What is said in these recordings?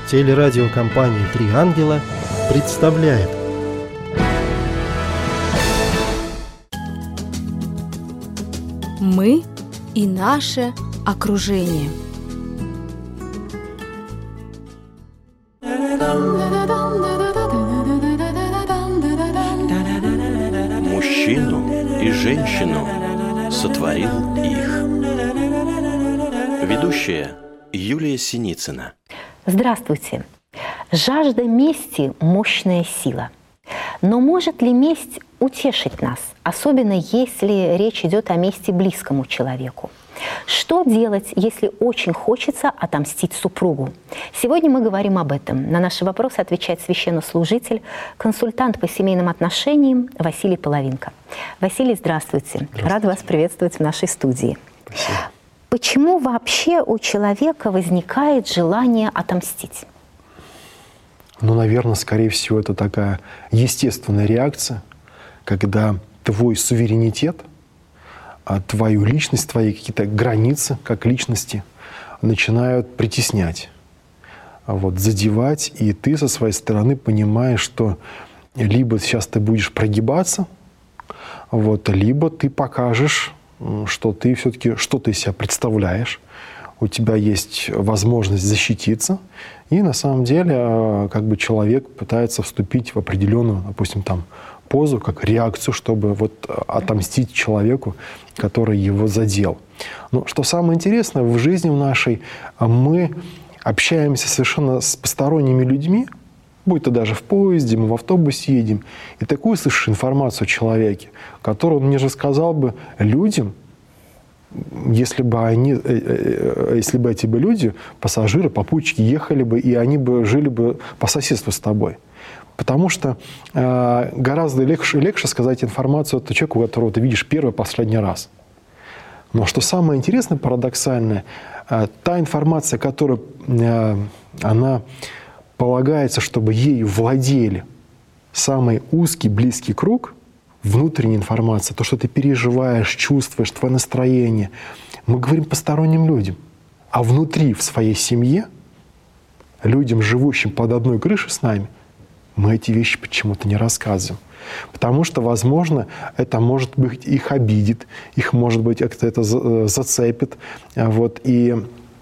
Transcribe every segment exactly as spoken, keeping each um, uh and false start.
Телерадиокомпания «Три ангела» представляет. Мы и наше окружение. Мужчину и женщину сотворил их. Ведущая Юлия Синицына. Здравствуйте. Жажда мести – мощная сила. Но может ли месть утешить нас, особенно если речь идет о мести близкому человеку? Что делать, если очень хочется отомстить супругу? Сегодня мы говорим об этом. На наши вопросы отвечает священнослужитель, консультант по семейным отношениям Василий Половинка. Василий, здравствуйте. здравствуйте. Рада вас приветствовать в нашей студии. Спасибо. Почему вообще у человека возникает желание отомстить? Ну, наверное, скорее всего, это такая естественная реакция, когда твой суверенитет, твою личность, твои какие-то границы как личности начинают притеснять, вот, задевать, и ты со своей стороны понимаешь, что либо сейчас ты будешь прогибаться, вот, либо ты покажешь, что ты все-таки что-то из себя представляешь, у тебя есть возможность защититься, и на самом деле как бы человек пытается вступить в определенную, допустим, там, позу, как реакцию, чтобы вот отомстить человеку, который его задел. Но что самое интересное, в жизни нашей мы общаемся совершенно с посторонними людьми, будь то даже в поезде, мы в автобусе едем, и такую слышишь информацию о человеке, которую он мне же сказал бы людям, если бы они, если бы эти бы люди, пассажиры, попутчики, ехали бы, и они бы жили бы по соседству с тобой. Потому что э, гораздо легче, легче сказать информацию от человека, которого ты видишь первый, последний раз. Но что самое интересное, парадоксальное, э, та информация, которая э, она полагается, чтобы ею владели самый узкий, близкий круг, внутренняя информация, то, что ты переживаешь, чувствуешь, твое настроение, мы говорим посторонним людям. А внутри, в своей семье, людям, живущим под одной крышей с нами, мы эти вещи почему-то не рассказываем. Потому что, возможно, это, может быть, их обидит, их, может быть, как-то это зацепит, вот, и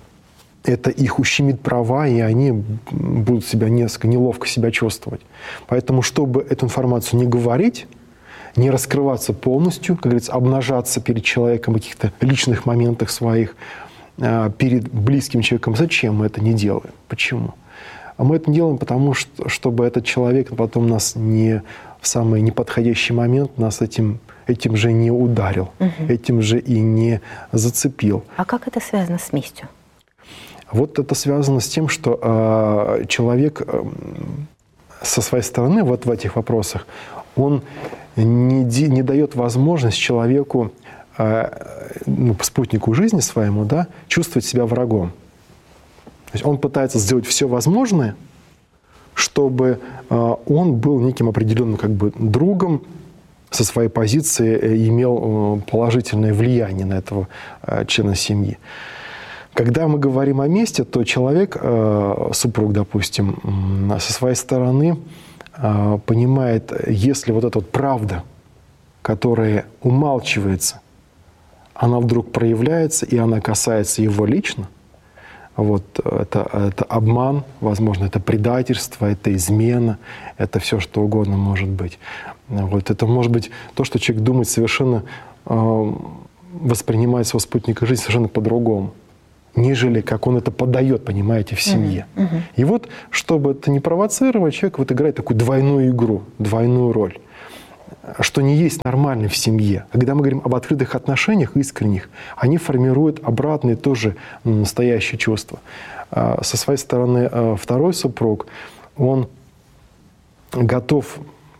это их ущемит права, и они будут себя несколько неловко себя чувствовать. Поэтому, чтобы эту информацию не говорить, не раскрываться полностью, как говорится, обнажаться перед человеком в каких-то личных моментах своих, перед близким человеком, зачем мы это не делаем? Почему? А мы это делаем потому, что, чтобы этот человек потом нас не в самый неподходящий момент нас этим, этим же не ударил, угу. этим же и не зацепил. А как это связано с местью? Вот это связано с тем, что э, человек э, со своей стороны вот в этих вопросах, он не, не дает возможность человеку, э, ну, спутнику жизни своему, да, чувствовать себя врагом. То есть он пытается сделать все возможное, чтобы э, он был неким определенным как бы другом, со своей позиции э, имел э, положительное влияние на этого э, члена семьи. Когда мы говорим о мести, то человек, э, супруг, допустим, со своей стороны э, понимает, если вот эта вот правда, которая умалчивается, она вдруг проявляется, и она касается его лично, вот, это, это обман, возможно, это предательство, это измена, это все, что угодно может быть. Вот, это может быть то, что человек думает совершенно, э, воспринимает своего спутника жизни совершенно по-другому, нежели как он это подает, понимаете, в семье. Uh-huh. Uh-huh. И вот, чтобы это не провоцировать, человек вот играет такую двойную игру, двойную роль, что не есть нормально в семье. Когда мы говорим об открытых отношениях, искренних, они формируют обратные тоже настоящие чувства. Со своей стороны, второй супруг, он готов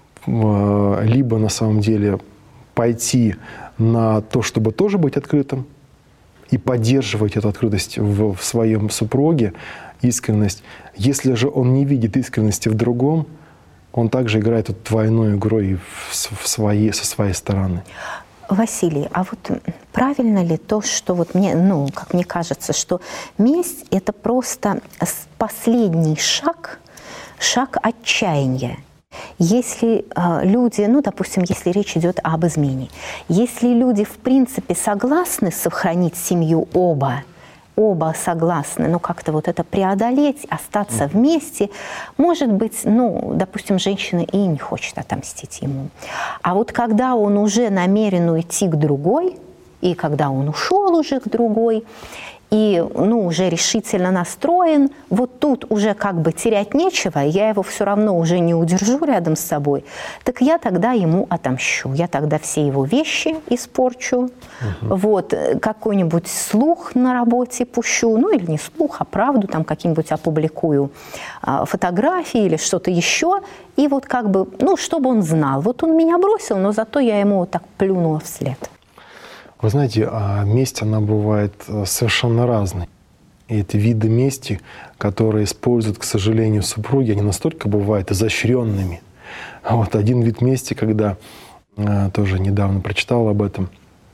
либо на самом деле пойти на то, чтобы тоже быть открытым, и поддерживать эту открытость в, в своем супруге, искренность. Если же он не видит искренности в другом, он также играет эту двойную игру и в, в своей, со своей стороны. Василий, а вот правильно ли то, что вот мне, ну, как мне кажется, что месть – это просто последний шаг, шаг отчаяния. Если э, люди, ну, допустим, если речь идет об измене, если люди, в принципе, согласны сохранить семью оба, оба согласны, но как-то вот это преодолеть, остаться вместе, может быть, ну, допустим, женщина и не хочет отомстить ему. А вот когда он уже намерен уйти к другой, и когда он ушел уже к другой, и, ну, уже решительно настроен, вот тут уже как бы терять нечего, я его все равно уже не удержу рядом с собой, так я тогда ему отомщу, я тогда все его вещи испорчу, угу. вот, какой-нибудь слух на работе пущу, ну, или не слух, а правду, там, какие-нибудь опубликую а, фотографии или что-то еще, и вот как бы, ну, чтобы он знал, вот он меня бросил, но зато я ему вот так плюнула вслед. Вы знаете, месть, она бывает совершенно разной. И эти виды мести, которые используют, к сожалению, супруги, они настолько бывают изощренными. Вот один вид мести, когда, тоже недавно прочитал об этом,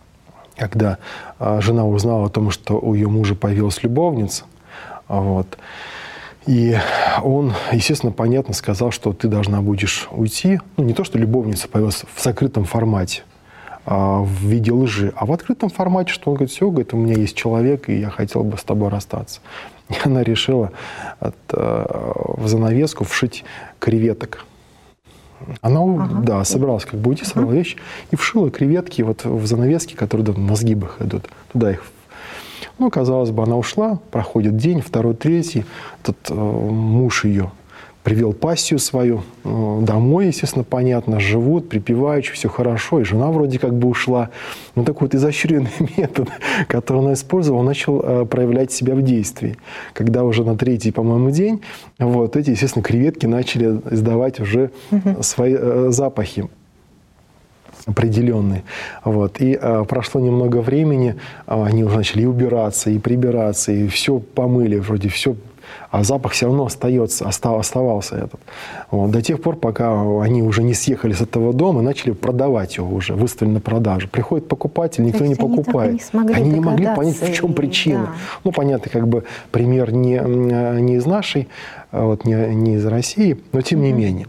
когда жена узнала о том, что у ее мужа появилась любовница, вот, и он, естественно, понятно сказал, что ты должна будешь уйти. Ну, не то, что любовница появилась в закрытом формате, в виде лжи, а в открытом формате, что он говорит, все, говорит, у меня есть человек, и я хотел бы с тобой расстаться. И она решила от, в занавеску вшить креветок. Она, ага. да, собиралась как бы уйти, собрала ага. вещи и вшила креветки вот в занавески, которые да, на сгибах идут. Туда их. Ну, казалось бы, она ушла, проходит день, второй, третий. Этот э, муж ее привел пассию свою домой, естественно, понятно, живут, припеваючи, все хорошо, и жена вроде как бы ушла. Но такой вот изощренный метод, который он использовал, он начал э, проявлять себя в действии. Когда уже на третий, по-моему, день, вот эти, естественно, креветки начали издавать уже угу. свои э, запахи определенные. Вот. И э, прошло немного времени, э, они уже начали и убираться, и прибираться, и все помыли, вроде все. А запах все равно остается, оставался этот. Вот. До тех пор, пока они уже не съехали с этого дома и начали продавать его уже, выставили на продажу. Приходит покупатель, никто не покупает. Они, они не могли понять, в чем причина. Да. Ну, понятно, как бы пример не, не из нашей, вот, не, не из России, но тем не менее.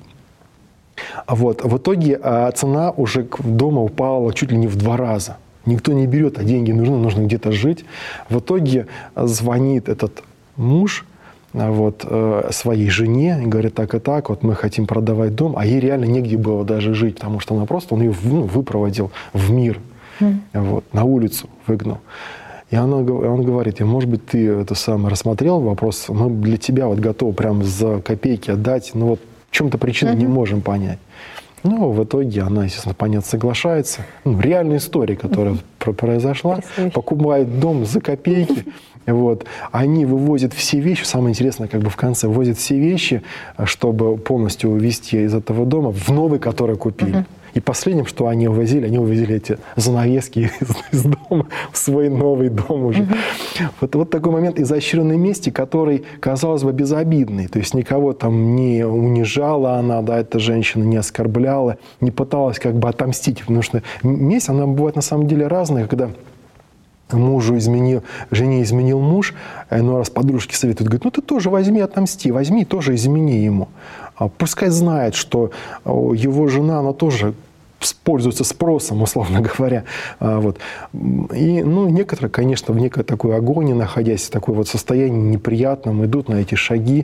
Вот. В итоге цена уже дома упала чуть ли не в два раза. Никто не берет, а деньги нужны, нужно где-то жить. В итоге звонит этот муж, вот, э, своей жене и говорит, так и так, вот мы хотим продавать дом, а ей реально негде было даже жить, потому что она просто, он ее ну, выпроводил в мир, mm. вот, на улицу выгнал. И она, он говорит, может быть, ты это самое рассмотрел вопрос, мы для тебя вот готовы прям за копейки отдать, но вот в чем-то причину mm-hmm. не можем понять. Ну, в итоге она, естественно, понятно, соглашается. Ну, реальная история, которая mm-hmm. произошла, покупает дом за копейки. Вот. Они вывозят все вещи, самое интересное, как бы в конце, вывозят все вещи, чтобы полностью увезти из этого дома в новый, который купили. Uh-huh. И последним, что они увозили, они увезли эти занавески из, из дома в свой новый дом уже. Uh-huh. Вот, вот такой момент изощренной мести, который, казалось бы, безобидный. То есть никого там не унижала она, да, эта женщина не оскорбляла, не пыталась как бы отомстить. Потому что месть, она бывает на самом деле разная, когда мужу изменил, жене изменил муж, иной раз подружки советуют, говорят, ну ты тоже возьми, отомсти, возьми, тоже измени ему. Пускай знает, что его жена, она тоже пользуется спросом, условно говоря. Вот. И, ну, некоторые, конечно, в некой такой агонии, находясь в такой вот состоянии неприятном, идут на эти шаги.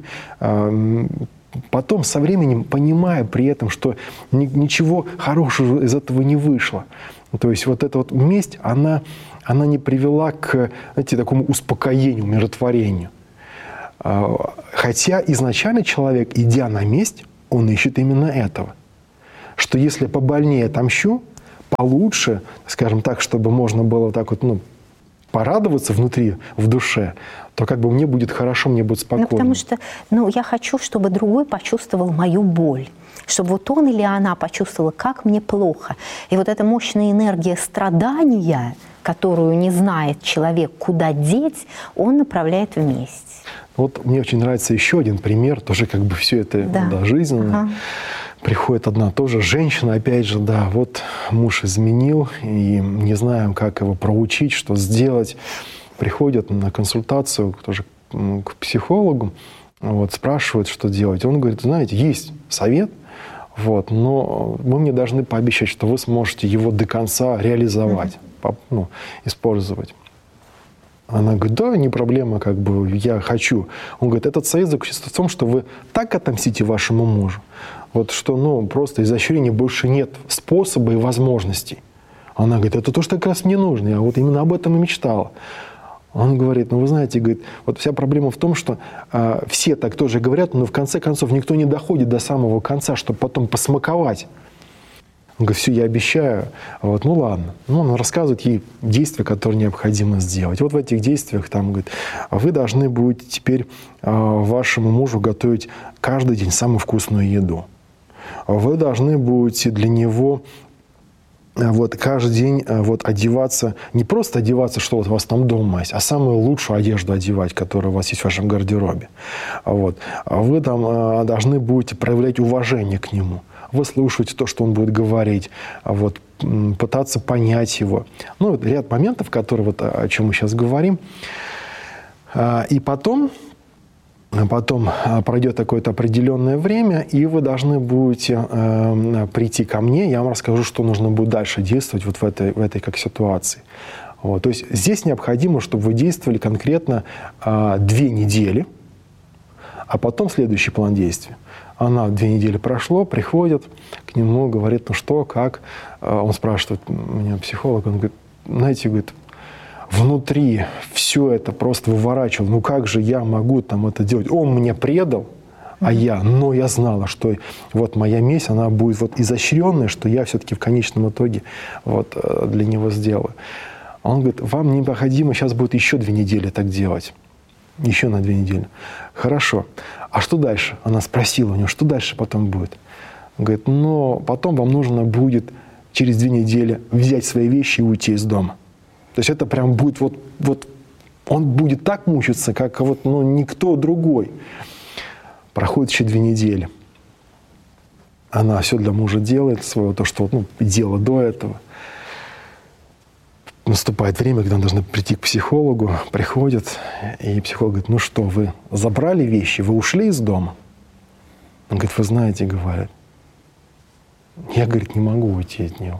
Потом, со временем, понимая при этом, что ничего хорошего из этого не вышло. То есть вот эта вот месть, она, она не привела к, знаете, такому успокоению, умиротворению. Хотя изначально человек, идя на месть, он ищет именно этого. Что если побольнее отомщу, получше, скажем так, чтобы можно было так вот, ну, порадоваться внутри, в душе, то как бы мне будет хорошо, мне будет спокойно. Ну, потому что, ну, я хочу, чтобы другой почувствовал мою боль. Чтобы вот он или она почувствовала, как мне плохо. И вот эта мощная энергия страдания, которую не знает человек, куда деть, он направляет в месть. Вот мне очень нравится еще один пример, тоже как бы все это да. Да, жизненно. Ага. приходит одна тоже женщина, опять же, да, вот муж изменил, и не знаем, как его проучить, что сделать. Приходят на консультацию тоже к психологу, вот, спрашивают, что делать. Он говорит, знаете, есть совет, вот, но вы мне должны пообещать, что вы сможете его до конца реализовать, mm-hmm. ну, использовать. Она говорит, да, не проблема, как бы, я хочу. Он говорит, этот совет заключается в том, что вы так отомстите вашему мужу, вот, что, ну, просто изощрения больше нет способа и возможностей. Она говорит, это то, что как раз мне нужно, я вот именно об этом и мечтала. Он говорит, ну, вы знаете, говорит, вот вся проблема в том, что э, все так тоже говорят, но в конце концов никто не доходит до самого конца, чтобы потом посмаковать. Он говорит, все, я обещаю. Вот, ну ладно. Ну, он рассказывает ей действия, которые необходимо сделать. Вот в этих действиях там, говорит, вы должны будете теперь э, вашему мужу готовить каждый день самую вкусную еду. Вы должны будете для него вот каждый день вот одеваться, не просто одеваться, что вот у вас там дома есть, а самую лучшую одежду одевать, которая у вас есть в вашем гардеробе. Вот. Вы там должны будете проявлять уважение к нему. Вы слушаете то, что он будет говорить, вот, пытаться понять его. Ну, вот ряд моментов, которые, вот, о чем мы сейчас говорим. И потом... Потом пройдет какое-то определенное время, и вы должны будете э, прийти ко мне, я вам расскажу, что нужно будет дальше действовать вот в этой, в этой как ситуации. Вот. То есть здесь необходимо, чтобы вы действовали конкретно э, две недели, а потом следующий план действий. Она две недели прошло, приходит к нему, говорит, ну что, как? Он спрашивает меня, психолог, он говорит, знаете, говорит, внутри все это просто выворачивал. Ну как же я могу там это делать? Он меня предал, а mm-hmm. я, но я знала, что вот моя месть, она будет вот изощренная, что я все-таки в конечном итоге вот для него сделаю. Он говорит, вам необходимо сейчас будет еще две недели так делать. Еще на две недели. Хорошо. А что дальше? Она спросила у него, что дальше потом будет? Он говорит, но потом вам нужно будет через две недели взять свои вещи и уйти из дома. То есть это прям будет вот, вот он будет так мучиться, как вот, ну, никто другой. Проходит еще две недели. Она все для мужа делает, свое, то, что ну, делала до этого. Наступает время, когда она должна прийти к психологу, приходит, и психолог говорит, ну что, вы забрали вещи, вы ушли из дома? Он говорит, вы знаете, говорит, я, говорит, не могу уйти от него.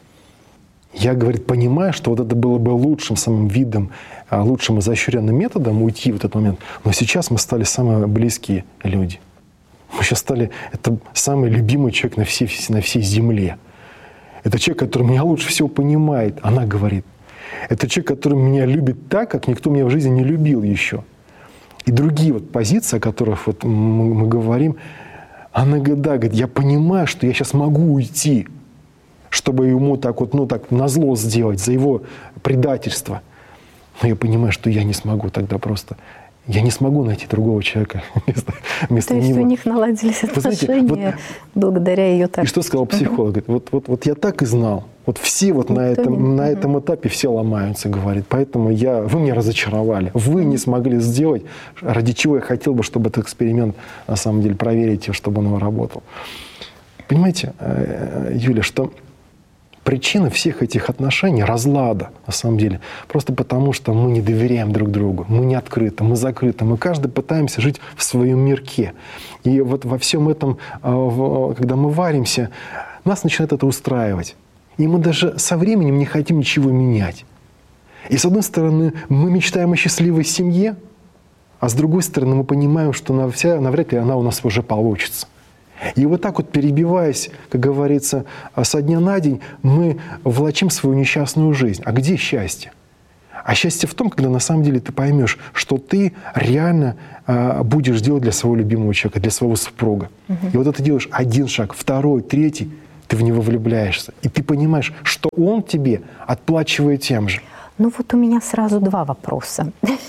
Я, говорит, понимаю, что вот это было бы лучшим самым видом, лучшим изощренным методом уйти в этот момент, но сейчас мы стали самые близкие люди. Мы сейчас стали, это самый любимый человек на всей, на всей земле. Это человек, который меня лучше всего понимает. Она говорит, это человек, который меня любит так, как никто меня в жизни не любил еще. И другие вот позиции, о которых вот мы, мы говорим, она говорит, да, говорит, я понимаю, что я сейчас могу уйти, чтобы ему так вот, ну так, назло сделать за его предательство. Но я понимаю, что я не смогу тогда просто, я не смогу найти другого человека вместо, вместо То есть него. У них наладились отношения знаете, вот, благодаря ее тактике. И что сказал психолог? Говорит, вот, вот, вот я так и знал. Вот все вот на этом, не... на этом этапе все ломаются, говорит. Поэтому я, вы меня разочаровали. Вы не смогли сделать, ради чего я хотел бы, чтобы этот эксперимент на самом деле проверить, чтобы он работал. Понимаете, Юля, что причина всех этих отношений, разлада, на самом деле, просто потому, что мы не доверяем друг другу, мы не открыты, мы закрыты, мы каждый пытаемся жить в своем мирке. И вот во всем этом, когда мы варимся, нас начинает это устраивать. И мы даже со временем не хотим ничего менять. И с одной стороны, мы мечтаем о счастливой семье, а с другой стороны, мы понимаем, что навряд ли она у нас уже получится. И вот так вот, перебиваясь, как говорится, со дня на день, мы влачим свою несчастную жизнь. А где счастье? А счастье в том, когда на самом деле ты поймешь, что ты реально э, будешь делать для своего любимого человека, для своего супруга. Угу. И вот это делаешь один шаг, второй, третий, ты в него влюбляешься. И ты понимаешь, что он тебе отплачивает тем же. Ну вот у меня сразу два вопроса.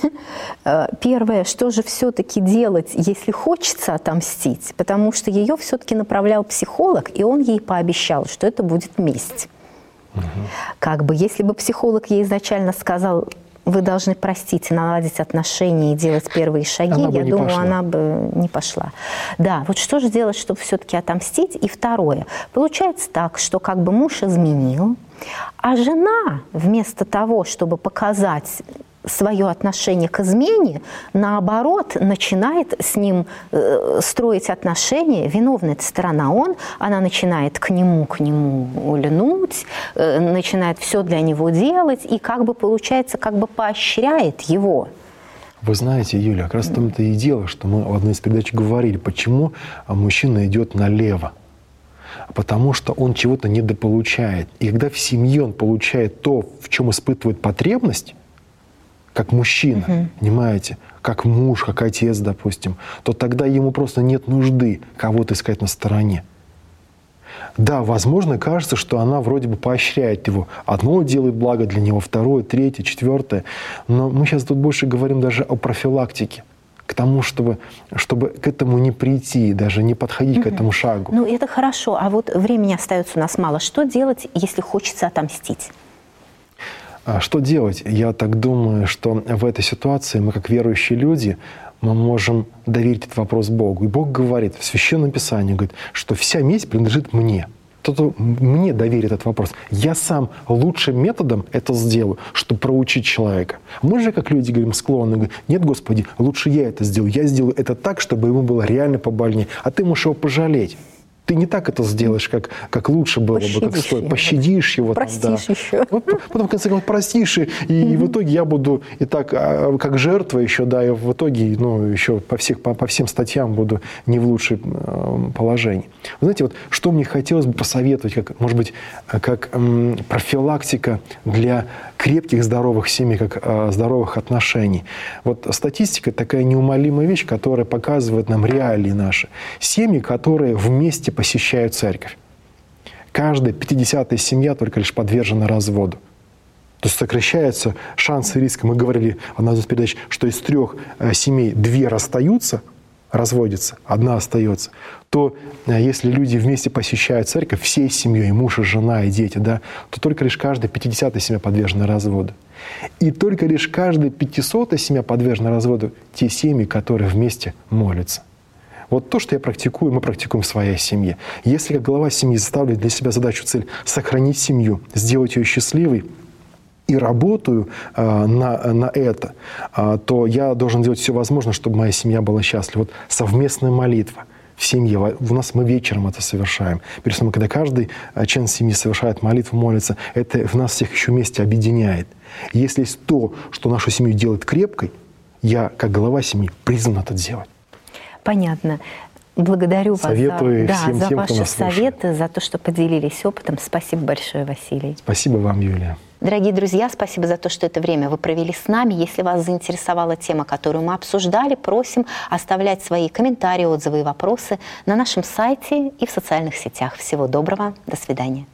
Первое, что же все-таки делать, если хочется отомстить? Потому что ее все-таки направлял психолог, и он ей пообещал, что это будет месть. Угу. Как бы, если бы психолог ей изначально сказал, вы должны простить, наладить отношения и делать первые шаги, она я думаю, пошла. она бы не пошла. Да, вот что же делать, чтобы все-таки отомстить? И второе. Получается так, что как бы муж изменил, а жена вместо того, чтобы показать свое отношение к измене, наоборот, начинает с ним э, строить отношения. Виновная сторона он, она начинает к нему, к нему льнуть, э, начинает все для него делать и как бы получается, как бы поощряет его. Вы знаете, Юля, как раз в том-то и дело, что мы в одной из передач говорили, почему мужчина идет налево. Потому что он чего-то недополучает. И когда в семье он получает то, в чем испытывает потребность, как мужчина, uh-huh. понимаете, как муж, как отец, допустим, то тогда ему просто нет нужды кого-то искать на стороне. Да, возможно, кажется, что она вроде бы поощряет его. Одно делает благо для него, второе, третье, четвертое. Но мы сейчас тут больше говорим даже о профилактике. К тому, чтобы, чтобы к этому не прийти, даже не подходить uh-huh. к этому шагу. Ну, это хорошо. А вот времени остается у нас мало. Что делать, если хочется отомстить? Что делать? Я так думаю, что в этой ситуации мы, как верующие люди, мы можем доверить этот вопрос Богу. И Бог говорит в Священном Писании, говорит, что вся месть принадлежит мне. Кто-то мне доверит этот вопрос. Я сам лучшим методом это сделаю, чтобы проучить человека. Мы же, как люди, говорим, склонны, говорим, нет, Господи, лучше я это сделаю. Я сделаю это так, чтобы ему было реально побольнее. А ты можешь его пожалеть. Ты не так это сделаешь, как, как лучше было бы, как стоит. Пощадишь его. Простишь там, да. еще. Вот, потом, в конце концов, простишь, и, и в итоге я буду и так, как жертва еще, да, и в итоге, ну, еще по, всех, по, по всем статьям буду не в лучшем положении. Вы знаете, вот что мне хотелось бы посоветовать, как, может быть, как м, профилактика для крепких, здоровых семей, как а, здоровых отношений. Вот статистика — такая неумолимая вещь, которая показывает нам реалии наши. Семьи, которые вместе посещают церковь. Каждая пятидесятая семья только лишь подвержена разводу. То есть сокращаются шансы риска. Мы говорили в одной из передач, что из трех семей две расстаются, разводятся, одна остается. То если люди вместе посещают церковь, всей семьей, и муж, и жена, и дети, да, то только лишь каждая пятидесятая семья подвержена разводу. И только лишь каждая пятисотая семья подвержена разводу те семьи, которые вместе молятся. Вот то, что я практикую, мы практикуем в своей семье. Если как глава семьи ставлю для себя задачу, цель сохранить семью, сделать ее счастливой, и работаю э, на, на это, э, то я должен делать все возможное, чтобы моя семья была счастлива. Вот совместная молитва в семье. У нас мы вечером это совершаем. Перед тем, когда каждый член семьи совершает молитву, молится, это в нас всех еще вместе объединяет. И если есть то, что нашу семью делает крепкой, я, как глава семьи, призван это делать. Понятно. Благодарю Советую вас за, всем да, за тем, ваши кто нас советы, слушает. за то, что поделились опытом. Спасибо большое, Василий. Спасибо вам, Юлия. Дорогие друзья, спасибо за то, что это время вы провели с нами. Если вас заинтересовала тема, которую мы обсуждали, просим оставлять свои комментарии, отзывы и вопросы на нашем сайте и в социальных сетях. Всего доброго, до свидания.